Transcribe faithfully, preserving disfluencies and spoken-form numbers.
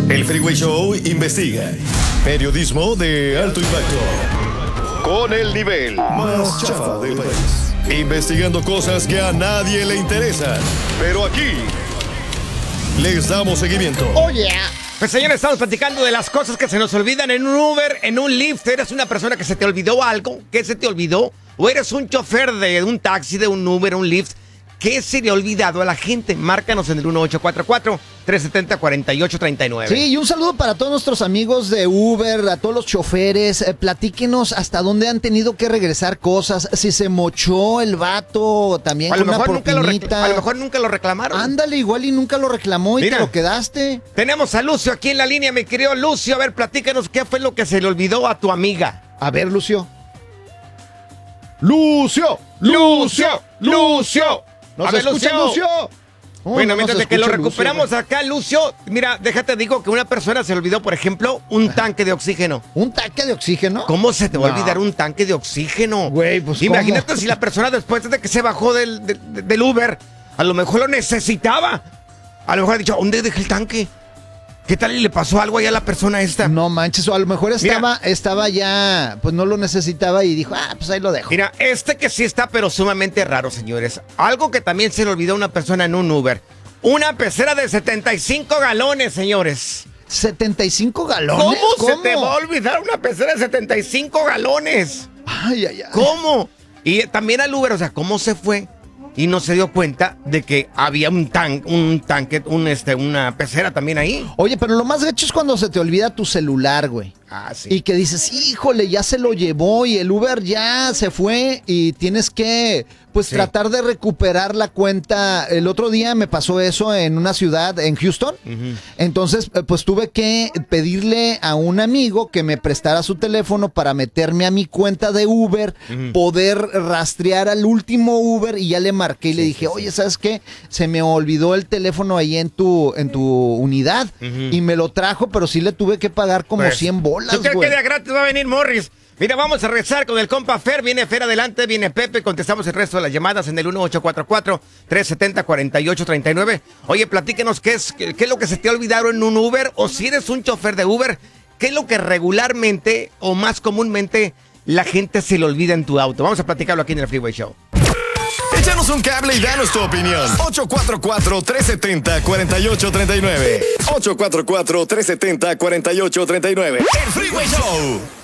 El Freeway Show investiga. Periodismo de alto impacto. Con el nivel más chafa del país. Investigando cosas que a nadie le interesan. Pero aquí les damos seguimiento. Oh, yeah. Pues señores, estamos platicando de las cosas que se nos olvidan en un Uber, en un Lyft. ¿Eres una persona que se te olvidó algo? ¿Qué se te olvidó? ¿O eres un chofer de un taxi, de un Uber, un Lyft? ¿Qué se le ha olvidado a la gente? Márcanos en el uno ocho cuatro cuatro, tres siete cero, cuatro ocho tres nueve. Sí, y un saludo para todos nuestros amigos de Uber, a todos los choferes. Eh, platíquenos hasta dónde han tenido que regresar cosas. Si se mochó el vato también A lo, con una mejor nunca lo recl- propinita. a lo mejor nunca lo reclamaron. Ándale, igual y nunca lo reclamó y Mira. te lo quedaste. Tenemos a Lucio aquí en la línea, mi querido Lucio. A ver, platícanos qué fue lo que se le olvidó a tu amiga. A ver, Lucio. ¡Lucio! ¡Lucio! ¡Lucio! ¿No a se ver, escucha, Lucio? Oh, Bueno, no, no mientras se de que lo escucha, recuperamos Lucio, acá, Lucio, mira, déjate digo que una persona se le olvidó, por ejemplo, un tanque de oxígeno. ¿Un tanque de oxígeno? ¿Cómo se te va a No. olvidar un tanque de oxígeno? Güey, pues, imagínate ¿cómo? si la persona después de que se bajó del, de- de- del Uber, a lo mejor lo necesitaba. A lo mejor ha dicho, ¿dónde dejé el tanque? ¿Qué tal y le pasó algo ahí a la persona esta? No manches, o a lo mejor estaba, estaba ya, pues no lo necesitaba y dijo, ah, pues ahí lo dejo. Mira, este que sí está, pero sumamente raro, señores. Algo que también se le olvidó a una persona en un Uber. Una pecera de setenta y cinco galones, señores. ¿setenta y cinco galones? ¿Cómo, se te va a olvidar una pecera de setenta y cinco galones? Ay, ay, ay. ¿Cómo? Y también al Uber, o sea, ¿cómo se fue? Y no se dio cuenta de que había un tan, un tanque, un este, una pecera también ahí. Oye, pero lo más gacho es cuando se te olvida tu celular, güey. Ah, sí. Y que dices, híjole, ya se lo llevó y el Uber ya se fue y tienes que, pues, Sí. tratar de recuperar la cuenta. El otro día me pasó eso en una ciudad, en Houston. Ujú. Entonces, eh, pues, tuve que pedirle a un amigo que me prestara su teléfono para meterme a mi cuenta de Uber, Ujú. poder rastrear al último Uber y ya le marqué y le Sí, dije, sí, sí. oye, ¿sabes qué? Se me olvidó el teléfono ahí en tu, en tu unidad. Ujú. Y me lo trajo, pero sí le tuve que pagar como Pues, cien bolas, ¿Tú crees güey. que de gratis va a venir Morris? Mira, vamos a rezar con el compa Fer. Viene Fer adelante, viene Pepe. Contestamos el resto de las llamadas en el uno ocho cuatro cuatro, tres siete cero, cuatro ocho tres nueve. Oye, platíquenos qué es, qué, qué es lo que se te ha olvidado en un Uber. O si eres un chofer de Uber, ¿qué es lo que regularmente o más comúnmente la gente se le olvida en tu auto? Vamos a platicarlo aquí en el Freeway Show. Échanos un cable y danos tu opinión. ocho cuatro cuatro, tres siete cero, cuatro ocho tres nueve. ocho cuatro cuatro, tres siete cero, cuatro ocho tres nueve. El Freeway Show.